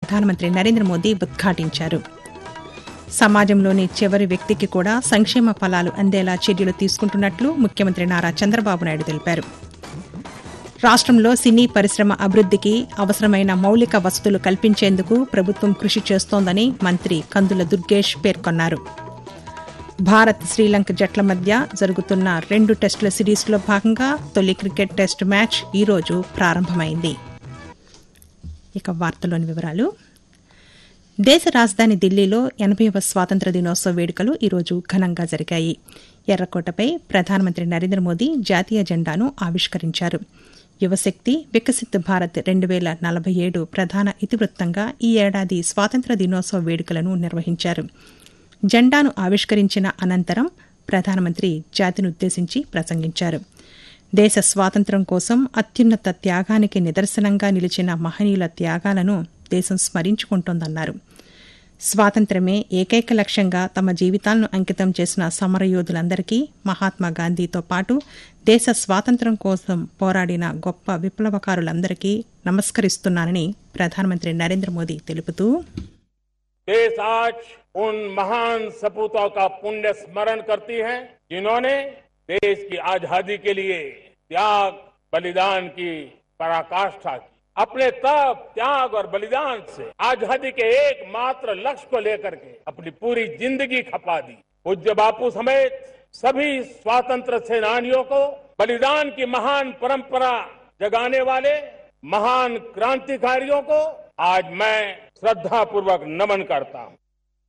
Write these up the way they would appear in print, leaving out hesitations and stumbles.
ప్రధానమంత్రి నరేంద్ర మోదీ ఉద్ఘాటించారు. సమాజంలోని చివరి వ్యక్తికి కూడా సంక్షేమ ఫలాలు అందేలా చర్యలు తీసుకుంటున్నట్లు ముఖ్యమంత్రి నారా చంద్రబాబు నాయుడు తెలిపారు. రాష్ట్రంలో సినీ పరిశ్రమ అభివృద్దికి అవసరమైన మౌలిక వసతులు కల్పించేందుకు ప్రభుత్వం కృషి చేస్తోందని మంత్రి కందుల దుర్గేష్ పేర్కొన్నారు. భారత్ శ్రీలంక జట్ల మధ్య జరుగుతున్న 2 టెస్టుల సిరీస్లో భాగంగా తొలి క్రికెట్ టెస్టు మ్యాచ్ ఈరోజు ప్రారంభమైంది. ఇక వార్తలోని వివరాలు. దేశ రాజధాని ఢిల్లీలో 80వ స్వాతంత్ర్య దినోత్సవ వేడుకలు ఈరోజు ఘనంగా జరిగాయి. ఎర్రకోటపై ప్రధానమంత్రి నరేంద్ర మోదీ జాతీయ జెండాను ఆవిష్కరించారు. యువశక్తి వికసిత్ భారత్ 2047 ప్రధాన ఇతివృత్తంగా ఈ ఏడాది స్వాతంత్ర్య దినోత్సవ వేడుకలను నిర్వహించారు. జెండాను ఆవిష్కరించిన అనంతరం ప్రధానమంత్రి జాతినుద్దేశించి ప్రసంగించారు. దేశ స్వాతంత్ర్యం కోసం అత్యున్నత త్యాగానికి నిదర్శనంగా నిలిచిన మహనీయుల త్యాగాలను దేశం స్మరించుకుంటోందన్నారు. స్వాతంత్ర్యమే ఏకైక లక్ష్యంగా తమ జీవితాలను అంకితం చేసిన సమరయోధులందరికీ, మహాత్మాగాంధీతో పాటు దేశ స్వాతంత్ర్యం కోసం పోరాడిన గొప్ప విప్లవకారులందరికీ నమస్కరిస్తున్నానని ప్రధానమంత్రి నరేంద్ర మోదీ తెలుపుతూ, देश आज उन महान सपूतों का पुण्य स्मरण करती है जिन्होंने देश की आजादी के लिए त्याग बलिदान की पराकाष्ठा की। अपने तप, त्याग और बलिदान से आजादी के एकमात्र लक्ष्य को लेकर के अपनी पूरी जिंदगी खपा दी। पूज्य बापू समेत सभी स्वतंत्र सेनानियों को, बलिदान की महान परंपरा जगाने वाले महान क्रांतिकारियों को आज मैं श्रद्धापूर्वक नमन करता हूं.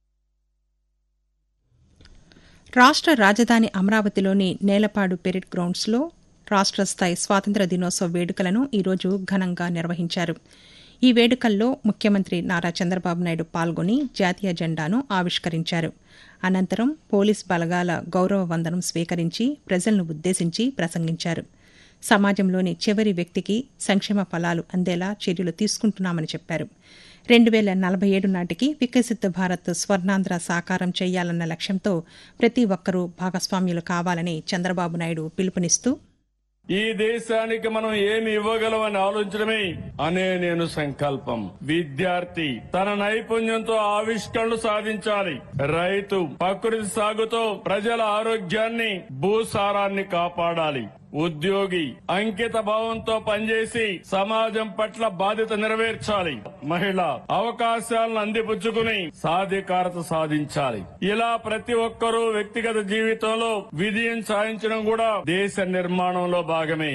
రాష్ట్ర రాజధాని అమరావతిలోని నేలపాడు పెరెడ్ గ్రౌండ్స్లో రాష్ట్ర స్థాయి స్వాతంత్ర్య దినోత్సవ వేడుకలను ఈరోజు ఘనంగా నిర్వహించారు. ఈ వేడుకల్లో ముఖ్యమంత్రి నారా చంద్రబాబు నాయుడు పాల్గొని జాతీయ జెండాను ఆవిష్కరించారు. అనంతరం పోలీస్ బలగాల గౌరవ వందనం స్వీకరించి ప్రజలను ఉద్దేశించి ప్రసంగించారు. సమాజంలోని చివరి వ్యక్తికి సంక్షేమ ఫలాలు అందేలా చర్యలు తీసుకుంటున్నామని చెప్పారు. 2047 నాటికి వికసిత్ భారత్ స్వర్ణాంధ్ర సాకారం చేయాలన్న లక్ష్యంతో ప్రతి ఒక్కరూ భాగస్వామ్యులు కావాలని చంద్రబాబు నాయుడు పిలుపునిస్తూ, ఈ దేశానికి మనం ఏమి ఇవ్వగలమని ఆలోచించడమే నేను సంకల్పం. విద్యార్థి తన నైపుణ్యంతో ఆవిష్కరణలు సాధించాలి. రైతు ప్రకృతి సాగుతో ప్రజల ఆరోగ్యాన్ని, భూసారాన్ని కాపాడాలి. ఉద్యోగి అంకిత భావంతో పనిచేసి సమాజం పట్ల బాధ్యత నెరవేర్చాలి. మహిళ అవకాశాలను అందిపుచ్చుకుని సాధికారత సాధించాలి. ఇలా ప్రతి ఒక్కరూ వ్యక్తిగత జీవితంలో విజయం సాధించడం కూడా దేశ నిర్మాణంలో భాగమే.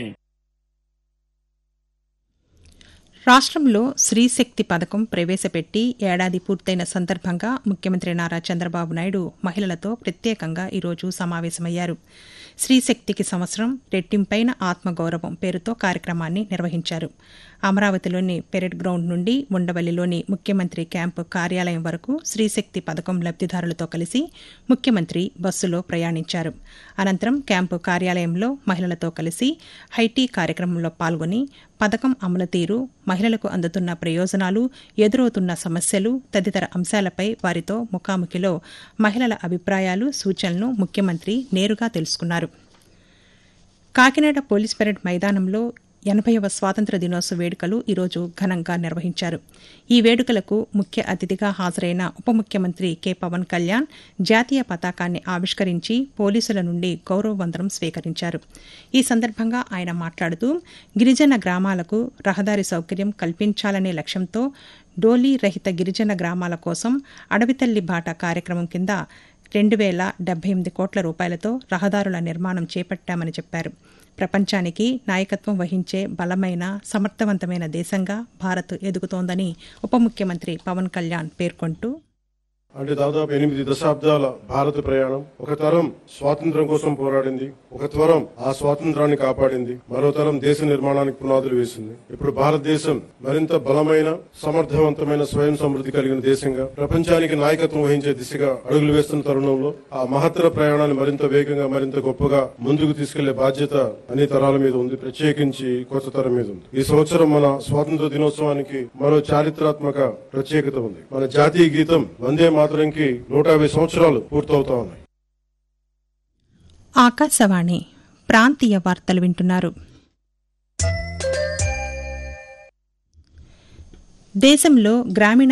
రాష్ట్రంలో స్త్రీశక్తి పథకం ప్రవేశపెట్టి ఏడాది పూర్తయిన సందర్భంగా ముఖ్యమంత్రి నారా చంద్రబాబు నాయుడు మహిళలతో ప్రత్యేకంగా ఈరోజు సమావేశమయ్యారు. స్త్రీశక్తికి సంవత్సరం రెట్టింపైన ఆత్మగౌరవం పేరుతో కార్యక్రమాన్ని నిర్వహించారు. అమరావతిలోని పెరెడ్ గ్రౌండ్ నుండి ఉండవల్లిలోని ముఖ్యమంత్రి క్యాంపు కార్యాలయం వరకు స్త్రీశక్తి పథకం లబ్దిదారులతో కలిసి ముఖ్యమంత్రి బస్సులో ప్రయాణించారు. అనంతరం క్యాంపు కార్యాలయంలో మహిళలతో కలిసి హైటీ కార్యక్రమంలో పాల్గొని పథకం అమలు తీరు, మహిళలకు అందుతున్న ప్రయోజనాలు, ఎదురవుతున్న సమస్యలు తదితర అంశాలపై వారితో ముఖాముఖిలో మహిళల అభిప్రాయాలు, సూచనలను ముఖ్యమంత్రి నేరుగా తెలుసుకున్నారు. కాకినాడ పోలీస్ పెరేడ్ మైదానంలో 80వ స్వాతంత్ర్య దినోత్సవ వేడుకలు ఈరోజు ఘనంగా నిర్వహించారు. ఈ వేడుకలకు ముఖ్య అతిథిగా హాజరైన ఉప ముఖ్యమంత్రి కె పవన్ కళ్యాణ్ జాతీయ పతాకాన్ని ఆవిష్కరించి పోలీసుల నుండి గౌరవ వందనం స్వీకరించారు. ఈ సందర్భంగా ఆయన మాట్లాడుతూ, గిరిజన గ్రామాలకు రహదారి సౌకర్యం కల్పించాలనే లక్ష్యంతో డోలీ రహిత గిరిజన గ్రామాల కోసం అడవితల్లి బాట కార్యక్రమం కింద 2078 కోట్ల రూపాయలతో రహదారుల నిర్మాణం చేపట్టామని చెప్పారు. ప్రపంచానికి నాయకత్వం వహించే బలమైన, సమర్థవంతమైన దేశంగా భారత్ ఎదుగుతోందని ఉప ముఖ్యమంత్రి పవన్ కళ్యాణ్ పేర్కొంటూ, అంటే దాదాపు 8 దశాబ్దాల భారత ప్రయాణం. ఒక తరం స్వాతంత్ర్యం కోసం పోరాడింది, ఒక తరం ఆ స్వాతంత్రాన్ని కాపాడింది, మరో తరం దేశ నిర్మాణానికి పునాదులు వేసింది. ఇప్పుడు భారతదేశం మరింత బలమైన, సమర్థవంతమైన, స్వయం సమృద్ధి కలిగిన దేశంగా ప్రపంచానికి నాయకత్వం వహించే దిశగా అడుగులు వేస్తున్న తరుణంలో ఆ మహత్తర ప్రయాణాన్ని మరింత వేగంగా, మరింత గొప్పగా ముందుకు తీసుకెళ్లే బాధ్యత అన్ని తరాల మీద ఉంది, ప్రత్యేకించి కొత్త తరం మీద ఉంది. ఈ సంవత్సరం మన స్వాతంత్ర దినోత్సవానికి మరో చారిత్రాత్మక ప్రత్యేకత ఉంది. మన జాతీయ గీతం వందే మాతరంకి 150 సంవత్సరాలు పూర్తవుతా ఉన్నాయి. ఆకాశవాణి ప్రాంతీయ వార్తలు వింటున్నారు. దేశంలో గ్రామీణ